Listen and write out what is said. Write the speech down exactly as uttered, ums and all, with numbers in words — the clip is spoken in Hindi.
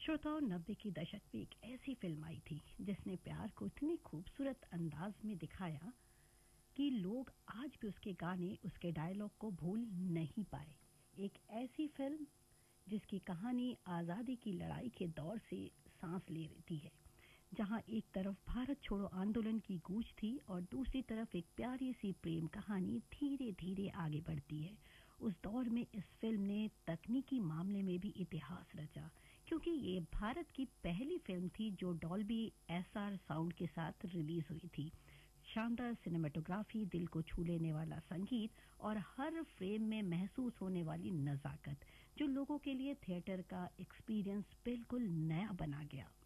श्रोताओं, नब्बे की दशक में एक ऐसी फिल्म आई थी जिसने प्यार को इतनी खूबसूरत अंदाज में दिखाया कि लोग आज भी उसके गाने, उसके डायलॉग को भूल नहीं पाए। एक ऐसी फिल्म जिसकी कहानी आज़ादी की लड़ाई के दौर से सांस ले रही है, जहां एक तरफ भारत छोड़ो आंदोलन की गूंज थी और दूसरी तरफ एक प्यारी सी प्रेम कहानी धीरे धीरे आगे बढ़ती है। उस दौर में इस फिल्म ने तकनीकी मामले में भी इतिहास रचा, क्योंकि ये भारत की पहली फिल्म थी जो डॉल्बी एसआर साउंड के साथ रिलीज हुई थी। शानदार सिनेमेटोग्राफी, दिल को छू लेने वाला संगीत और हर फ्रेम में महसूस होने वाली नजाकत, जो लोगों के लिए थिएटर का एक्सपीरियंस बिल्कुल नया बना गया।